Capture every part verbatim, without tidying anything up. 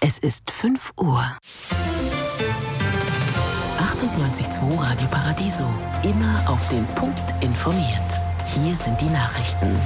Es ist fünf Uhr. achtundneunzig Komma zwei Radio Paradiso. Immer auf den Punkt informiert. Hier sind die Nachrichten.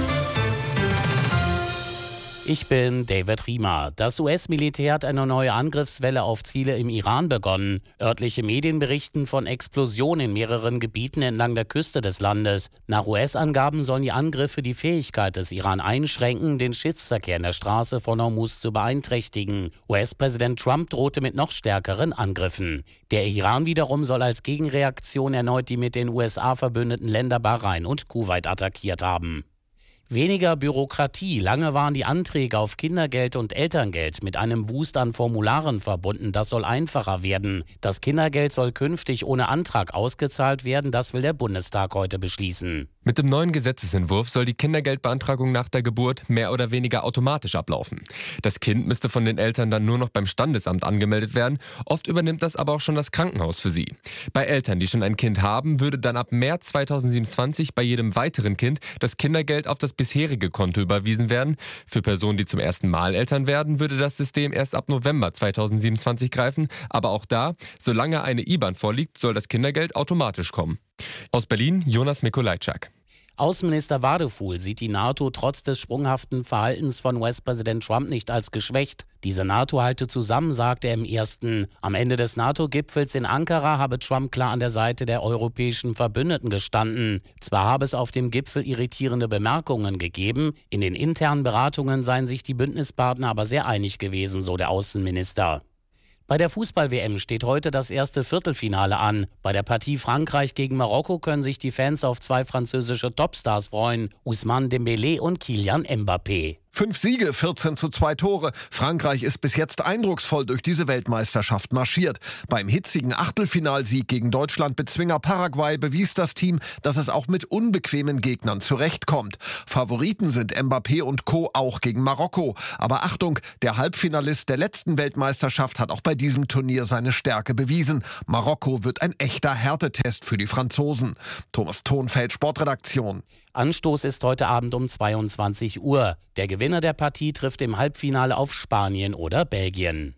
Ich bin David Riemer. Das U S-Militär hat eine neue Angriffswelle auf Ziele im Iran begonnen. Örtliche Medien berichten von Explosionen in mehreren Gebieten entlang der Küste des Landes. Nach U S-Angaben sollen die Angriffe die Fähigkeit des Iran einschränken, den Schiffsverkehr in der Straße von Hormuz zu beeinträchtigen. U S-Präsident Trump drohte mit noch stärkeren Angriffen. Der Iran wiederum soll als Gegenreaktion erneut die mit den U S A verbündeten Länder Bahrain und Kuwait attackiert haben. Weniger Bürokratie. Lange waren die Anträge auf Kindergeld und Elterngeld mit einem Wust an Formularen verbunden. Das soll einfacher werden. Das Kindergeld soll künftig ohne Antrag ausgezahlt werden. Das will der Bundestag heute beschließen. Mit dem neuen Gesetzesentwurf soll die Kindergeldbeantragung nach der Geburt mehr oder weniger automatisch ablaufen. Das Kind müsste von den Eltern dann nur noch beim Standesamt angemeldet werden. Oft übernimmt das aber auch schon das Krankenhaus für sie. Bei Eltern, die schon ein Kind haben, würde dann ab März zweitausendsiebenundzwanzig bei jedem weiteren Kind das Kindergeld auf das bisherige Konto überwiesen werden. Für Personen, die zum ersten Mal Eltern werden, würde das System erst ab November zweitausendsiebenundzwanzig greifen. Aber auch da, solange eine I B A N vorliegt, soll das Kindergeld automatisch kommen. Aus Berlin, Jonas Mikolajczak. Außenminister Wadefuhl sieht die NATO trotz des sprunghaften Verhaltens von U S-Präsident Trump nicht als geschwächt. Diese NATO halte zusammen, sagte er im ersten. Am Ende des NATO-Gipfels in Ankara habe Trump klar an der Seite der europäischen Verbündeten gestanden. Zwar habe es auf dem Gipfel irritierende Bemerkungen gegeben, in den internen Beratungen seien sich die Bündnispartner aber sehr einig gewesen, so der Außenminister. Bei der Fußball-W M steht heute das erste Viertelfinale an. Bei der Partie Frankreich gegen Marokko können sich die Fans auf zwei französische Topstars freuen: Ousmane Dembélé und Kylian Mbappé. Fünf Siege, vierzehn zu zwei Tore. Frankreich ist bis jetzt eindrucksvoll durch diese Weltmeisterschaft marschiert. Beim hitzigen Achtelfinalsieg gegen Deutschland-Bezwinger Paraguay bewies das Team, dass es auch mit unbequemen Gegnern zurechtkommt. Favoriten sind Mbappé und Co. auch gegen Marokko. Aber Achtung, der Halbfinalist der letzten Weltmeisterschaft hat auch bei diesem Turnier seine Stärke bewiesen. Marokko wird ein echter Härtetest für die Franzosen. Thomas Thonfeld, Sportredaktion. Anstoß ist heute Abend um zweiundzwanzig Uhr. Der Gewinner der Partie trifft im Halbfinale auf Spanien oder Belgien.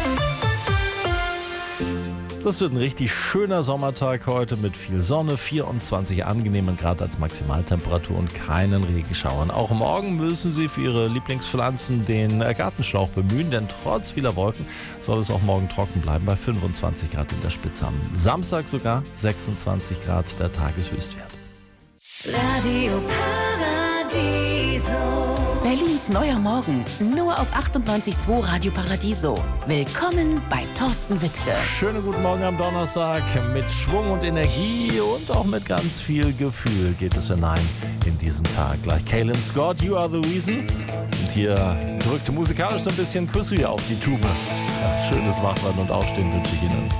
Das wird ein richtig schöner Sommertag heute mit viel Sonne, vierundzwanzig angenehmen Grad als Maximaltemperatur und keinen Regenschauern. Auch morgen müssen Sie für Ihre Lieblingspflanzen den Gartenschlauch bemühen, denn trotz vieler Wolken soll es auch morgen trocken bleiben bei fünfundzwanzig Grad in der Spitze. Am Samstag sogar sechsundzwanzig Grad der Tageshöchstwert. Radio Paradiso. Berlins neuer Morgen. Nur auf achtundneunzig Komma zwei Radio Paradiso. Willkommen bei Thorsten Wittke. Schönen guten Morgen am Donnerstag. Mit Schwung und Energie und auch mit ganz viel Gefühl geht es hinein in diesem Tag. Gleich Kaylin Scott, You Are the Reason. Und hier drückt musikalisch so ein bisschen Chris Rea auf die Tube. Ja, schönes Wachwerden und Aufstehen wünsche ich Ihnen.